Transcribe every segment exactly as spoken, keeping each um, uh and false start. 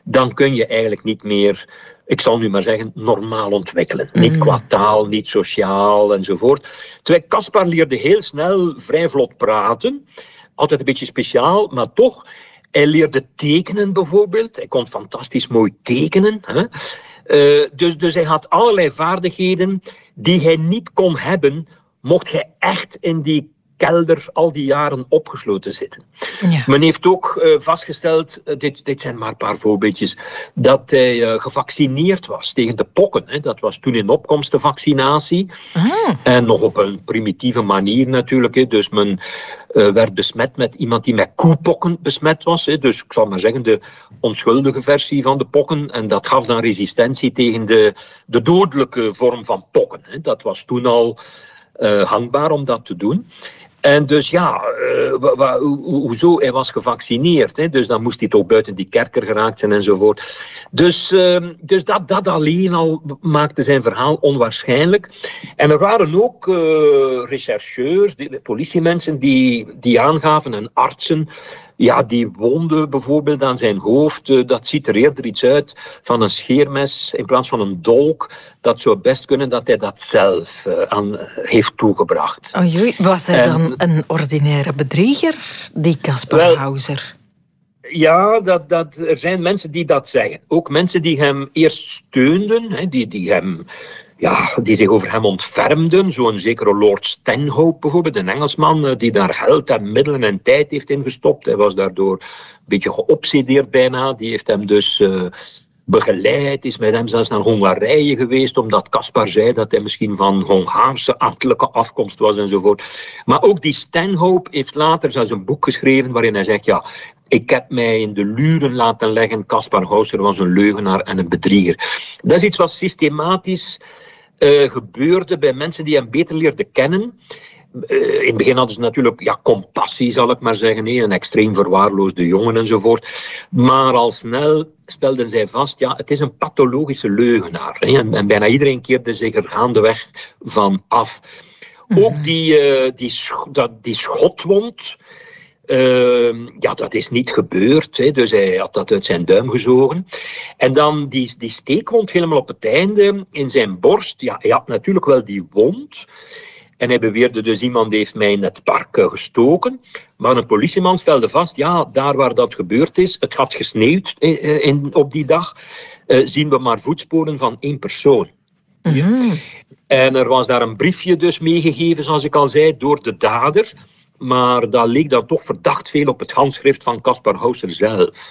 dan kun je eigenlijk niet meer, ik zal nu maar zeggen, normaal ontwikkelen. Mm. Niet qua taal, niet sociaal enzovoort. Terwijl Caspar leerde heel snel vrij vlot praten. Altijd een beetje speciaal, maar toch. Hij leerde tekenen bijvoorbeeld. Hij kon fantastisch mooi tekenen. Hè? Uh, dus, dus hij had allerlei vaardigheden die hij niet kon hebben, mocht hij echt in die kelder al die jaren opgesloten zitten. Ja. Men heeft ook uh, vastgesteld, uh, dit, dit zijn maar een paar voorbeeldjes, dat hij uh, gevaccineerd was tegen de pokken. Hè. Dat was toen in opkomst de vaccinatie. Ah. En nog op een primitieve manier natuurlijk. Hè. Dus men uh, werd besmet met iemand die met koepokken besmet was. Hè. Dus ik zal maar zeggen, de onschuldige versie van de pokken. En dat gaf dan resistentie tegen de, de dodelijke vorm van pokken. Hè. Dat was toen al uh, hangbaar om dat te doen. En dus ja, uh, wa, wa, ho, hoezo? Hij was gevaccineerd, hè? Dus dan moest hij toch buiten die kerker geraakt zijn enzovoort. Dus, uh, dus dat, dat alleen al maakte zijn verhaal onwaarschijnlijk. En er waren ook uh, rechercheurs, die, politiemensen die, die aangaven en artsen. Ja, die wonden bijvoorbeeld aan zijn hoofd. Uh, dat ziet er eerder iets uit van een scheermes in plaats van een dolk. Dat zou best kunnen dat hij dat zelf uh, aan heeft toegebracht. Oei, was hij en, dan een ordinaire bedrieger, die Caspar Hauser? Ja, dat, dat, er zijn mensen die dat zeggen. Ook mensen die hem eerst steunden, hè, die, die, hem, ja, die zich over hem ontfermden. Zo'n zekere Lord Stanhope bijvoorbeeld, een Engelsman die daar geld en middelen en tijd heeft ingestopt. Hij was daardoor een beetje geobsedeerd bijna. Die heeft hem dus uh, begeleid, is met hem zelfs naar Hongarije geweest, omdat Caspar zei dat hij misschien van Hongaarse ambtelijke afkomst was enzovoort. Maar ook die Stanhope heeft later zelfs een boek geschreven waarin hij zegt, ja, ik heb mij in de luren laten leggen, Caspar Hauser was een leugenaar en een bedrieger. Dat is iets wat systematisch uh, gebeurde bij mensen die hem beter leerden kennen. Uh, in het begin hadden ze natuurlijk ja, compassie, zal ik maar zeggen, nee, een extreem verwaarloosde jongen enzovoort. Maar al snel stelden zij vast, ja, het is een pathologische leugenaar. Hè, en, en bijna iedereen keerde zich er gaandeweg van af. Mm-hmm. Ook die, uh, die, sch- dat, die schotwond, Uh, ja, dat is niet gebeurd. Hè. Dus hij had dat uit zijn duim gezogen. En dan die, die steekwond helemaal op het einde in zijn borst. Ja, hij had natuurlijk wel die wond. En hij beweerde dus, iemand heeft mij in het park uh, gestoken. Maar een politieman stelde vast, ja, daar waar dat gebeurd is, het had gesneeuwd uh, in, op die dag, uh, zien we maar voetsporen van één persoon. Mm-hmm. En er was daar een briefje dus meegegeven, zoals ik al zei, door de dader. Maar dat leek dan toch verdacht veel op het handschrift van Caspar Hauser zelf.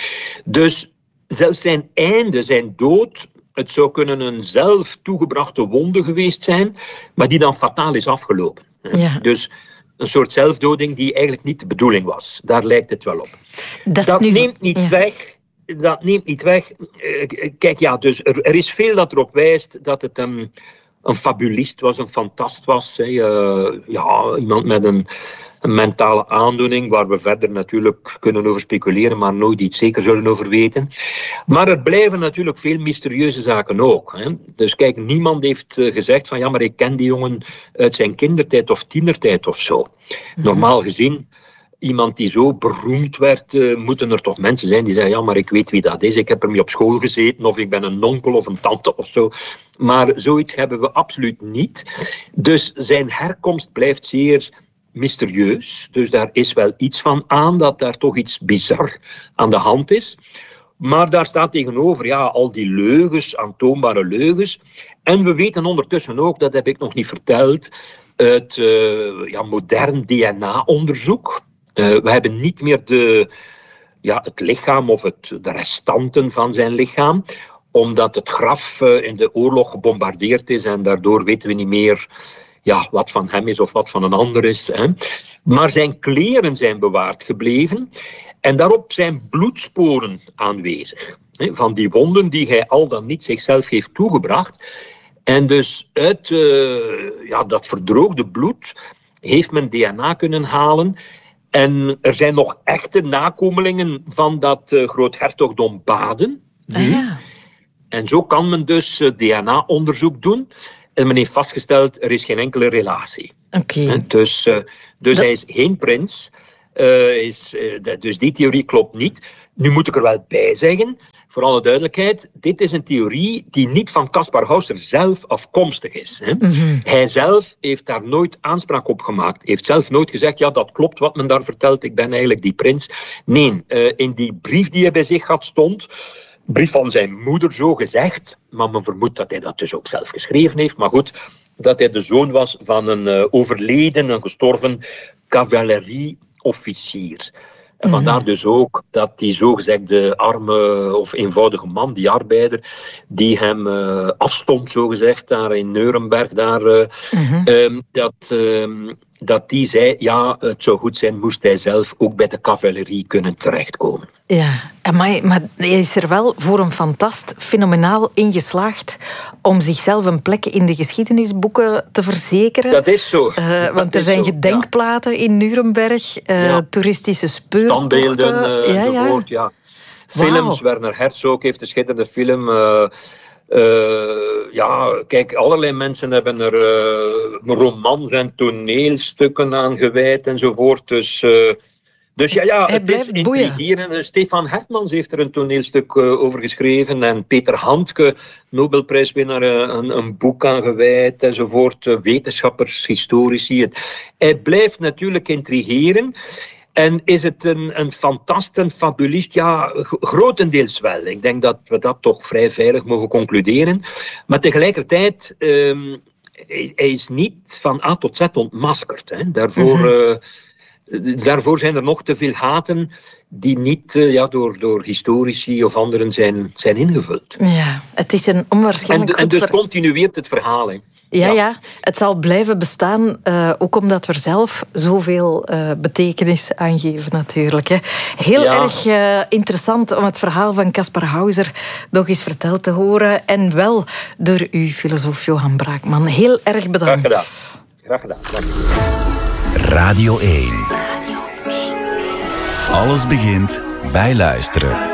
Dus zelfs zijn einde, zijn dood, het zou kunnen een zelf toegebrachte wonde geweest zijn, maar die dan fataal is afgelopen. Ja. Dus een soort zelfdoding die eigenlijk niet de bedoeling was. Daar lijkt het wel op. Dat, dat nu... neemt niet ja. weg... Dat neemt niet weg. Kijk, ja, dus er, er is veel dat erop wijst dat het een... een fabulist was, een fantast was. Hè. Uh, ja, iemand met een, een mentale aandoening, waar we verder natuurlijk kunnen over speculeren, maar nooit iets zeker zullen over weten. Maar er blijven natuurlijk veel mysterieuze zaken ook. Hè. Dus kijk, niemand heeft uh, gezegd van ja, maar ik ken die jongen uit zijn kindertijd of tienertijd of zo. Mm-hmm. Normaal gezien, iemand die zo beroemd werd, uh, moeten er toch mensen zijn die zeggen, ja, maar ik weet wie dat is, ik heb ermee op school gezeten, of ik ben een onkel of een tante of zo. Maar zoiets hebben we absoluut niet. Dus zijn herkomst blijft zeer mysterieus. Dus daar is wel iets van aan, dat daar toch iets bizar aan de hand is. Maar daar staat tegenover, ja, al die leugens, aantoonbare leugens. En we weten ondertussen ook, dat heb ik nog niet verteld, uit uh, ja, modern D N A-onderzoek. Uh, we hebben niet meer de, ja, het lichaam of het, de restanten van zijn lichaam, omdat het graf uh, in de oorlog gebombardeerd is en daardoor weten we niet meer ja, wat van hem is of wat van een ander is. Hè. Maar zijn kleren zijn bewaard gebleven en daarop zijn bloedsporen aanwezig. Hè, van die wonden die hij al dan niet zichzelf heeft toegebracht. En dus uit uh, ja, dat verdroogde bloed heeft men D N A kunnen halen. En er zijn nog echte nakomelingen van dat uh, groothertogdom Baden. Ah, ja. En zo kan men dus uh, D N A-onderzoek doen. En men heeft vastgesteld, er is geen enkele relatie. Okay. Dus, uh, dus dat... hij is geen prins. Uh, is, uh, dus die theorie klopt niet. Nu moet ik er wel bij zeggen, voor alle duidelijkheid, dit is een theorie die niet van Caspar Hauser zelf afkomstig is. Hè. Mm-hmm. Hij zelf heeft daar nooit aanspraak op gemaakt. Hij heeft zelf nooit gezegd, ja, dat klopt wat men daar vertelt, ik ben eigenlijk die prins. Nee, uh, in die brief die hij bij zich had stond, brief van zijn moeder zo gezegd, maar men vermoedt dat hij dat dus ook zelf geschreven heeft, maar goed, dat hij de zoon was van een uh, overleden, een gestorven cavalerieofficier. En vandaar dus ook dat die zogezegde arme of eenvoudige man, die arbeider, die hem uh, afstond, zogezegd, daar in Nuremberg, daar, uh, mm-hmm. um, dat, um, dat die zei, ja, het zou goed zijn, moest hij zelf ook bij de cavalerie kunnen terechtkomen. Ja, maar, maar hij is er wel voor een fantast fenomenaal in geslaagd om zichzelf een plek in de geschiedenisboeken te verzekeren. Dat is zo. Uh, want dat er zijn zo, gedenkplaten ja. in Nuremberg, uh, ja. toeristische speurtochten. Standbeelden, uh, ja, enzovoort, ja. ja. Films, wow. Werner Herzog heeft een schitterende film... Uh, Uh, ja, kijk, allerlei mensen hebben er uh, romans en toneelstukken aan gewijd enzovoort. Dus, uh, dus ja, ja het is intrigerend. Stefan Hertmans heeft er een toneelstuk uh, over geschreven en Peter Handke, Nobelprijswinnaar, uh, een, een boek aan gewijd enzovoort. Uh, wetenschappers, historici. Het, hij blijft natuurlijk intrigeren. En is het een, een fantast, een fabulist? Ja, g- grotendeels wel. Ik denk dat we dat toch vrij veilig mogen concluderen. Maar tegelijkertijd, um, hij, hij is niet van A tot Z ontmaskerd. Hè. Daarvoor, mm-hmm. uh, daarvoor zijn er nog te veel gaten die niet uh, ja, door, door historici of anderen zijn, zijn ingevuld. Ja, het is een onwaarschijnlijk En, en dus ver... continueert het verhaal. Hè. Ja, ja, ja, het zal blijven bestaan, uh, ook omdat we er zelf zoveel uh, betekenis aan geven natuurlijk. Hè. Heel ja. erg uh, interessant om het verhaal van Caspar Hauser nog eens verteld te horen. En wel door u, filosoof Johan Braakman. Heel erg bedankt. Graag gedaan. Graag gedaan. Dank u. Radio één. Alles begint bij luisteren.